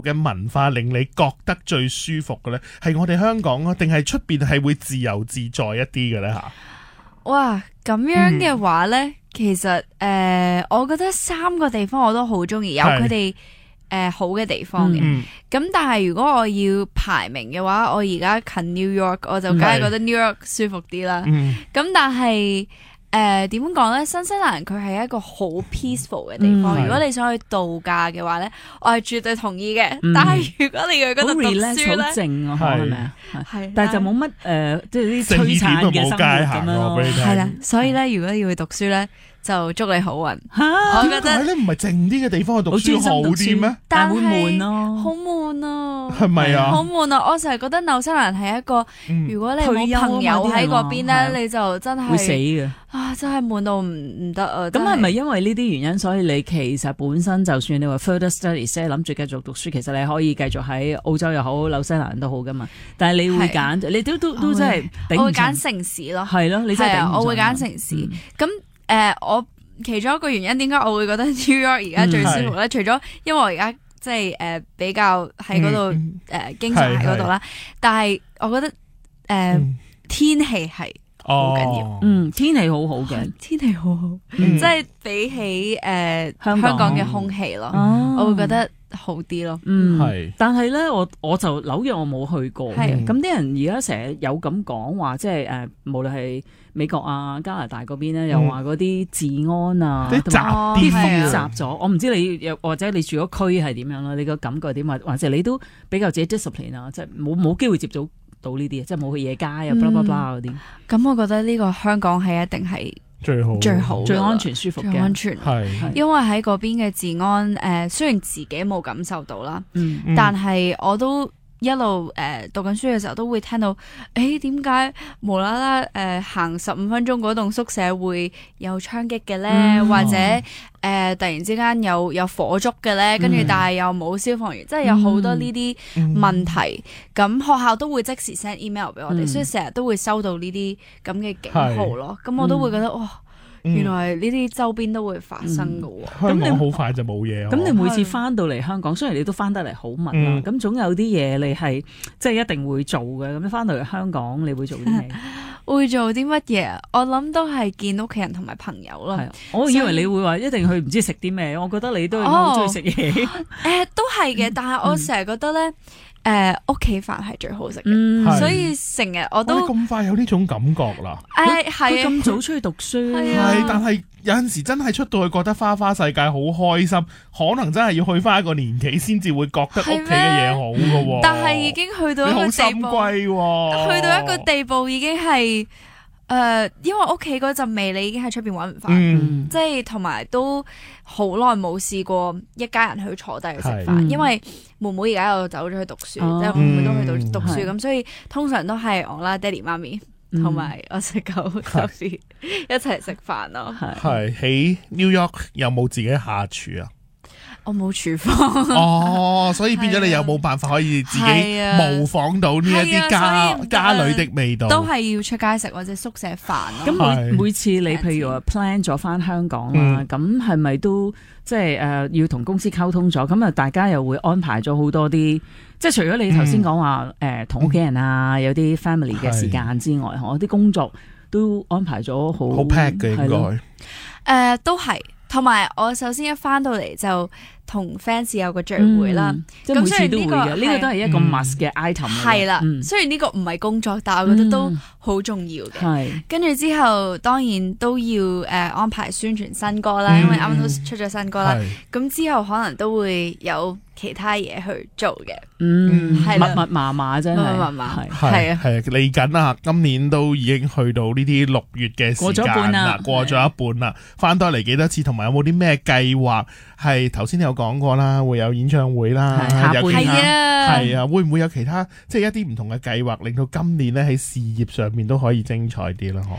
嘅文化令你覺得最舒服嘅咧？係我哋香港啊，定係出邊係會自由自在一啲嘅咧吓？ 哇，咁樣嘅話咧，其實我覺得3個地方我都好中意，有佢哋好嘅地方嘅。咁但係如果我要排名嘅話，我而家近 New York， 我就梗係覺得 New York 舒服啲啦。咁但係點講咧？新西蘭佢係一個好 peaceful 嘅地方。如果你想去度假嘅話咧，我係絕對同意嘅。但係如果你去嗰度讀書咧， 好靜啊，係咪啊？ 係， 但係就冇乜即係啲璀璨嘅生活咁樣咯。 係啦，所以咧，如果要去讀書咧，就祝你好運。我覺得咧唔係靜啲嘅地方去讀書好啲咩？ 但會悶咯， 好悶啊！ 係咪啊？ 好悶啊！我成日覺得紐西蘭係一個，如果你冇朋友喺嗰邊咧，你就真係會死嘅啊！真係悶到唔得啊！ 咁係咪因為呢啲原因，所以你其實本身就算你話 further studies 諗住繼續讀書，其實你可以繼續喺澳洲又好、紐西蘭都好噶嘛？但係你會揀，你都真係我會揀城市咯。 係咯，你真係我會揀城市。咁我其中一個原因點解我會覺得 New York 而家最舒服咧？除咗因為我而家即係比較喺嗰度經常喺嗰度啦，但係我覺得天氣係好緊要。 天氣好好嘅， 天氣好好，即係比起香港嘅空氣咯，我會覺得好啲咯。 係， 但係咧，我就紐約我冇去過。咁啲人而家成日有咁講話，即係無論係美國啊、加拿大嗰邊咧，又話嗰啲治安啊，啲複雜咗。我唔知你或者你住嗰區係點樣啦，你個感覺點啊？或者你都比較自己 discipline 啊，即係冇機會接觸到呢啲，即係冇去夜街啊、blah blah blah 嗰啲。 咁我覺得呢個香港係一定係最好、 最安全、舒服嘅。 安全係， 因為喺嗰邊嘅治安雖然自己冇感受到啦，但係我都一路讀緊書嘅時候都會聽到，點解無啦啦行15分鐘嗰棟宿舍會有槍擊嘅咧，或者突然之間有火燭嘅咧，跟住但係又冇消防員，即係有好多呢啲問題。咁學校都會即時 send email 俾我哋，所以成日都會收到呢啲咁嘅警號咯。咁我都會覺得哇！原來呢啲周邊都會發生㗎喎。 香港好快就冇嘢。 咁你每次翻到嚟香港，雖然你都翻得嚟好密啦，咁總有啲嘢你係即係一定會做嘅。咁你翻到嚟香港，你會做啲咩？ 會做啲乜嘢？我諗都係見屋企人同埋朋友咯。 我以為你會話一定去唔知食啲咩，我覺得你都好中意食嘢。 都係嘅，但係我成日覺得咧。屋企飯係最好食嘅，所以成日我都咁快有呢種感覺啦。 佢咁早出去讀書， 係，但係有陣時真係出到去覺得花花世界好開心，可能真係要去翻一個年紀先至會覺得屋企嘅嘢好㗎喎。 但係已經去到一個地步， 去到一個地步已經係。因為屋企嗰陣味你已經喺出邊搵唔翻，即係同埋都好耐冇試過一家人去坐低去食飯，因為妹妹而家又走咗去讀書，即係妹妹都去到讀書，咁所以通常都係我啦、爹哋媽咪同埋我隻狗 Sophie 一齊食飯咯。 係喺 New York 有冇自己下廚啊？ 我冇廚房所以變咗你有冇辦法可以自己模仿到呢一啲家裏的味道？ 都係要出街食或者宿舍飯咯。 咁每次你譬如話 plan 咗翻香港啦，咁係咪都即係要同公司溝通咗？咁啊，大家又會安排咗好多啲，即係除咗你頭先講話同屋企人啊有啲 family 嘅時間之外，我啲工作都安排咗好 pack 嘅應該。 都係。同埋我首先一翻到嚟就同 fans 有個聚會啦， 即係每次都會嘅，呢個都係一個 must 嘅 item。 係啦，雖然呢個唔係工作，但係我覺得都好重要嘅。跟住之後當然都要安排宣傳新歌啦，因為啱啱都出咗新歌啦。咁之後可能都會有其他嘢去做嘅。係啦， 密麻麻真係， 係啊，嚟緊啊！今年都已經去到呢啲6月嘅時間啦，過咗一半啦，翻多嚟幾多次，同埋有冇啲咩計劃？係頭先有講過啦，會有演唱會啦，係啊，會唔會有其他即係一啲唔同嘅計劃，令到今年咧喺事業上面都可以精彩啲啦？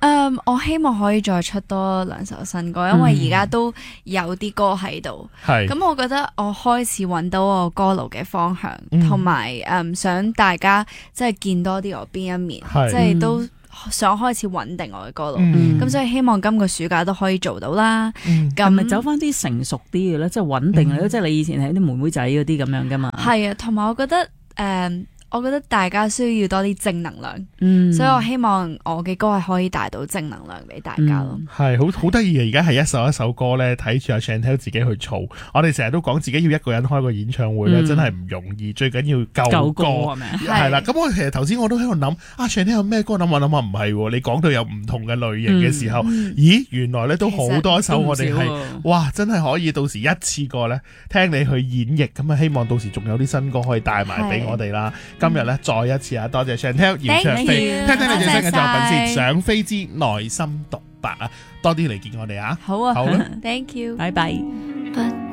我希望可以再出多2首新歌，因為而家都有啲歌喺度。咁我覺得我開始揾到我歌路嘅方向，同埋想大家即係見多啲我邊一面，即係都想開始穩定我嘅歌路。咁所以希望今個暑假都可以做到啦。 咁咪走翻啲成熟啲嘅咧，即係穩定咧，即係你以前係啲妹妹仔嗰啲咁樣噶嘛。 係啊，同埋我覺得大家需要多啲正能量，所以我希望我嘅歌係可以帶到正能量俾大家咯。 係好得意啊！而家係一首歌咧，睇住阿 Chantelle 自己去儲。我哋成日都講自己要一個人開個演唱會咧，真係唔容易。最緊要舊歌係啦。咁我其實頭先我都喺度諗Chantelle 有咩歌，諗下唔係，你講到有唔同嘅類型嘅時候，咦，原來咧都好多首我哋係哇，真係可以到時一次過咧聽你去演繹。咁啊，希望到時仲有啲新歌可以帶埋俾我哋啦。今日咧再一次多謝 Chantelle 姚焯菲，聽聽你最新嘅作品先，想飛之內心獨白啊，多啲嚟見我哋啊！ 好啊，好啦，Thank you， 拜拜。